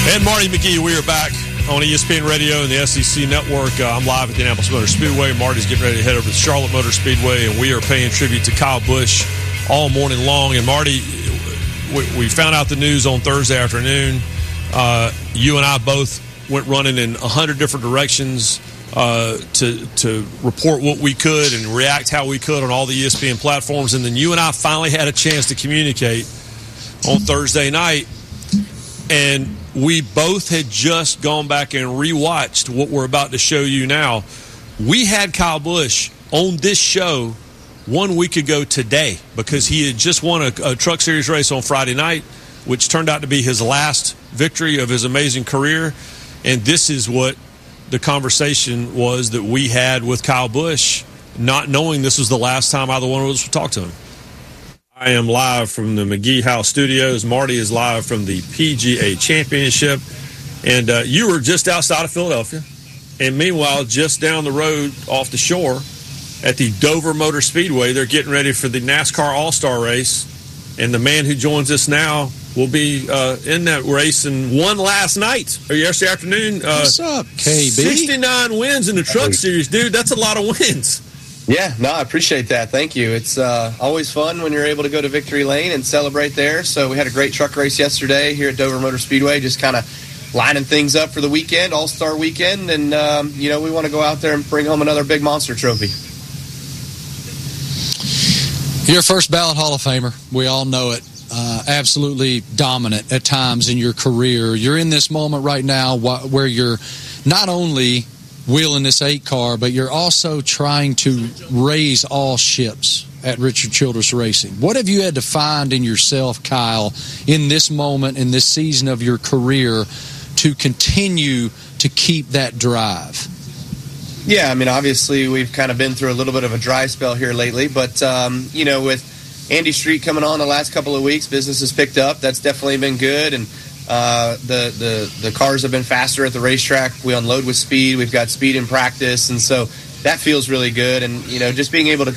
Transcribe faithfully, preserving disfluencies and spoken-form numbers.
And Marty McGee, we are back on E S P N Radio and the S E C Network. Uh, I'm live at the Indianapolis Motor Speedway. Marty's getting ready to head over to Charlotte Motor Speedway, and we are paying tribute to Kyle Busch all morning long. And Marty, we, we found out the news on Thursday afternoon. Uh, you and I both went running in a hundred different directions uh, to to report what we could and react how we could on all the E S P N platforms. And then you and I finally had a chance to communicate on Thursday night, and we both had just gone back and rewatched what we're about to show you now. We had Kyle Busch on this show one week ago today because he had just won a, a Truck Series race on Friday night, which turned out to be his last victory of his amazing career. And this is what the conversation was that we had with Kyle Busch, not knowing this was the last time either one of us would talk to him. I am live from the McGee House Studios. Marty is live from the P G A Championship. And uh, you were just outside of Philadelphia. And meanwhile, just down the road off the shore at the Dover Motor Speedway, they're getting ready for the NASCAR All-Star race. And the man who joins us now will be uh, in that race and won last night or yesterday afternoon. Uh, What's up, K B? sixty-nine wins in the Truck Series, dude. That's a lot of wins. Yeah, no, I appreciate that. Thank you. It's uh, always fun when you're able to go to Victory Lane and celebrate there. So we had a great truck race yesterday here at Dover Motor Speedway, just kind of lining things up for the weekend, All-Star weekend. And, um, you know, we want to go out there and bring home another big monster trophy. You're a first ballot Hall of Famer. We all know it. Uh, absolutely dominant at times in your career. You're in this moment right now where you're not only wheeling this eight car, but you're also trying to raise all ships at Richard Childress Racing. What have you had to find in yourself, Kyle, in this moment, in this season of your career, to continue to keep that drive? Yeah, I mean, obviously we've kind of been through a little bit of a dry spell here lately, but, um, you know, with Andy Street coming on the last couple of weeks, business has picked up. That's definitely been good, and Uh, the, the, the cars have been faster at the racetrack. We unload with speed. We've got speed in practice, and so that feels really good. And, you know, just being able to